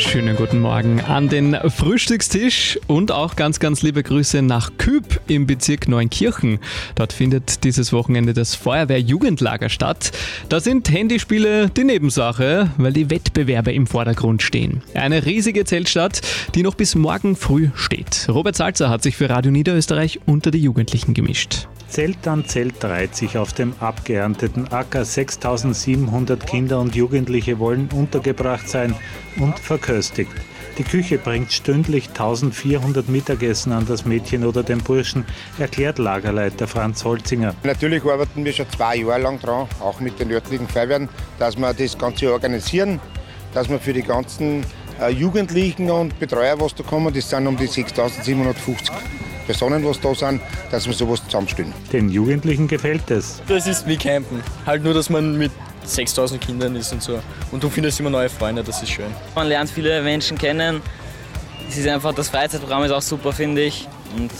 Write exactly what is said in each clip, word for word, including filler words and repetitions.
Schönen guten Morgen an den Frühstückstisch und auch ganz, ganz liebe Grüße nach Küb im Bezirk Neunkirchen. Dort findet dieses Wochenende das Feuerwehr-Jugendlager statt. Da sind Handyspiele die Nebensache, weil die Wettbewerbe im Vordergrund stehen. Eine riesige Zeltstadt, die noch bis morgen früh steht. Robert Salzer hat sich für Radio Niederösterreich unter die Jugendlichen gemischt. Zelt an Zelt reiht sich auf dem abgeernteten Acker. sechstausendsiebenhundert Kinder und Jugendliche wollen untergebracht sein und verköstigt. Die Küche bringt stündlich eintausendvierhundert Mittagessen an das Mädchen oder den Burschen, erklärt Lagerleiter Franz Holzinger. Natürlich arbeiten wir schon zwei Jahre lang dran, auch mit den örtlichen Feuerwehren, dass wir das Ganze organisieren, dass wir für die ganzen äh, Jugendlichen und Betreuer, was da kommen, das sind um die sechstausendsiebenhundertfünfzig Personen, was da sind, dass wir sowas zusammenstellen. Den Jugendlichen gefällt es. Das ist wie Campen. Halt nur, dass man mit sechstausend Kindern ist und so. Und du findest immer neue Freunde, das ist schön. Man lernt viele Menschen kennen. Es ist einfach, das Freizeitprogramm ist auch super, finde ich. Und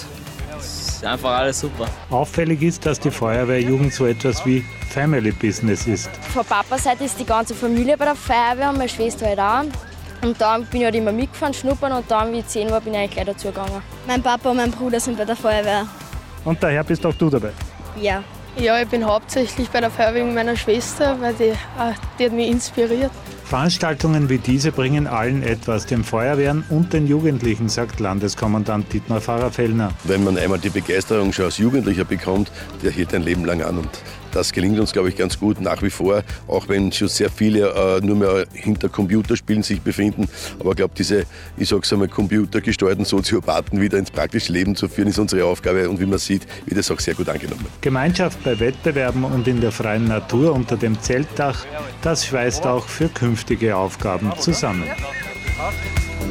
es ist einfach alles super. Auffällig ist, dass die Feuerwehrjugend so etwas wie Family Business ist. Von Papas Seite ist die ganze Familie bei der Feuerwehr und meine Schwester halt auch. Und dann bin ich halt immer mitgefahren, schnuppern und dann, wie ich zehn war, bin ich eigentlich gleich dazugegangen. Mein Papa und mein Bruder sind bei der Feuerwehr. Und daher bist auch du dabei? Ja. Ja, ich bin hauptsächlich bei der Feuerwehr mit meiner Schwester, weil die, die hat mich inspiriert. Veranstaltungen wie diese bringen allen etwas, den Feuerwehren und den Jugendlichen, sagt Landeskommandant Dietmar Pfarrer-Fellner. Wenn man einmal die Begeisterung schon als Jugendlicher bekommt, der hält ein Leben lang an. Und das gelingt uns, glaube ich, ganz gut nach wie vor, auch wenn schon sehr viele äh, nur mehr hinter Computerspielen sich befinden. Aber ich glaube, diese, ich sage es einmal, computergesteuerten Soziopathen wieder ins praktische Leben zu führen, ist unsere Aufgabe. Und wie man sieht, wird das auch sehr gut angenommen. Gemeinschaft bei Wettbewerben und in der freien Natur unter dem Zeltdach, das schweißt auch für künftige Aufgaben zusammen.